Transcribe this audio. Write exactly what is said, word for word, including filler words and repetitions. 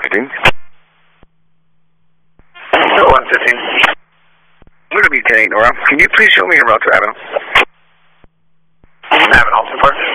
fifteen. one fifteen. I'm going to be ten eight, Nora. Can you please show me your route to Avenel? Avenel, two parts.